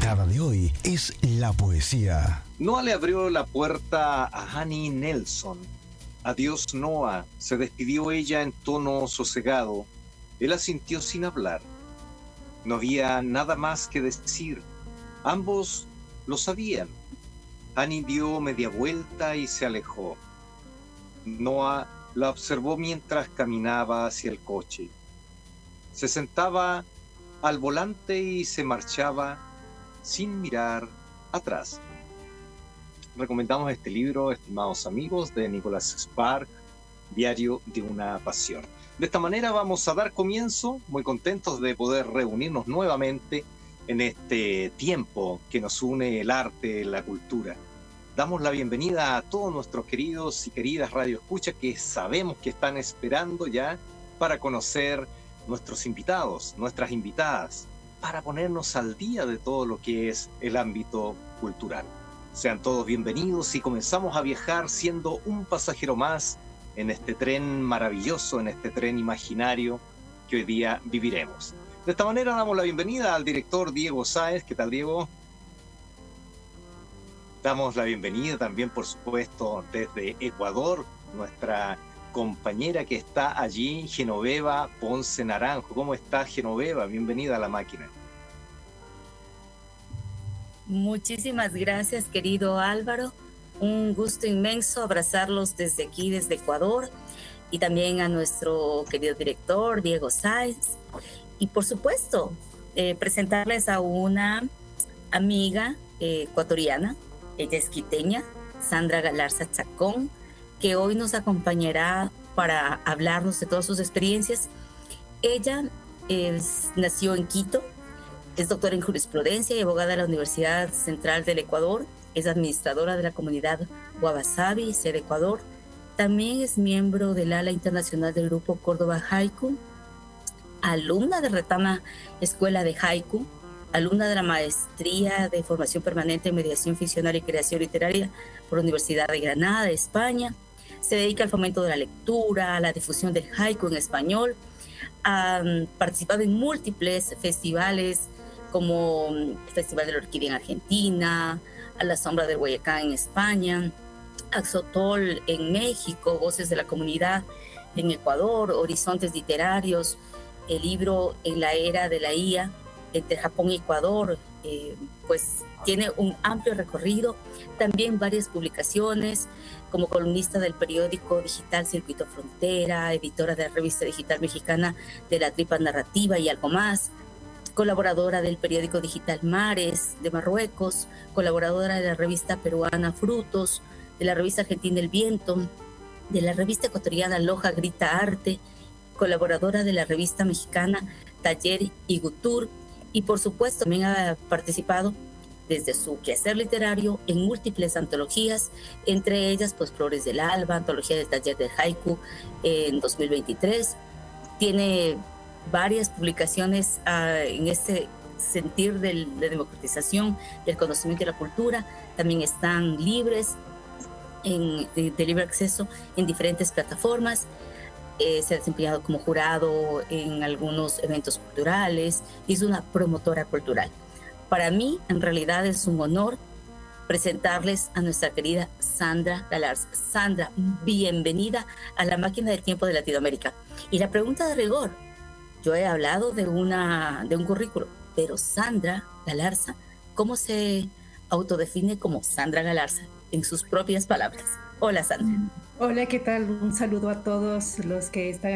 invitada de hoy es la poesía. Noah le abrió la puerta a Annie Nelson. Adiós, Noah, se despidió ella en tono sosegado. Él asintió sin hablar. No había nada más que decir. Ambos lo sabían. Annie dio media vuelta y se alejó. Noah la observó mientras caminaba hacia el coche. Se sentaba al volante y se marchaba sin mirar atrás. Recomendamos este libro, estimados amigos, de Nicholas Sparks, Diario de una Pasión. De esta manera vamos a dar comienzo, muy contentos de poder reunirnos nuevamente en este tiempo que nos une el arte, la cultura. Damos la bienvenida a todos nuestros queridos y queridas radioescuchas que sabemos que están esperando ya para conocer nuestros invitados, nuestras invitadas, para ponernos al día de todo lo que es el ámbito cultural. Sean todos bienvenidos y comenzamos a viajar siendo un pasajero más en este tren maravilloso, en este tren imaginario que hoy día viviremos. De esta manera damos la bienvenida al director Diego Sáez. ¿Qué tal, Diego? Damos la bienvenida también, por supuesto, desde Ecuador, nuestra compañera que está allí, Genoveva Ponce Naranjo. ¿Cómo está, Genoveva? Bienvenida a la máquina. Muchísimas gracias, querido Álvaro. Un gusto inmenso abrazarlos desde aquí, desde Ecuador, y también a nuestro querido director, Diego Sáez. Y por supuesto, presentarles a una amiga ecuatoriana, ella es quiteña, Sandra Galarza Chacón, que hoy nos acompañará para hablarnos de todas sus experiencias. Ella nació en Quito, es doctora en jurisprudencia y abogada de la Universidad Central del Ecuador. Es administradora de la comunidad Guabasabi, sede Ecuador. También es miembro del ala internacional del grupo Córdoba Haiku, alumna de Retama Escuela de Haiku, alumna de la maestría de formación permanente en mediación ficcional y creación literaria por la Universidad de Granada, de España. Se dedica al fomento de la lectura, a la difusión del haiku en español. Ha participado en múltiples festivales, como el Festival de la Orquídea en Argentina, A la Sombra del Guayacán en España, Axotol en México, Voces de la Comunidad en Ecuador, Horizontes Literarios, el libro En la Era de la IA, entre Japón y Ecuador, pues tiene un amplio recorrido, también varias publicaciones, como columnista del periódico digital Circuito Frontera, editora de la revista digital mexicana de la Tripa Narrativa y algo más, colaboradora del periódico digital Mares de Marruecos, colaboradora de la revista peruana Frutos, de la revista argentina El Viento, de la revista ecuatoriana Loja Grita Arte, colaboradora de la revista mexicana Taller y Gutur, y por supuesto también ha participado desde su quehacer literario en múltiples antologías, entre ellas pues Flores del Alba, antología del Taller del Haiku en 2023. Tiene varias publicaciones en este sentir de democratización del conocimiento y la cultura. También están libres de libre acceso en diferentes plataformas. Se ha desempeñado como jurado en algunos eventos culturales y es una promotora cultural. Para mí, en realidad, es un honor presentarles a nuestra querida Sandra Galarza. Sandra, bienvenida a la máquina del tiempo de Latinoamérica. Y la pregunta de rigor, yo he hablado de un currículo, pero Sandra Galarza, ¿cómo se autodefine como Sandra Galarza en sus propias palabras? Hola, Sandra. Hola, ¿qué tal? Un saludo a todos los que están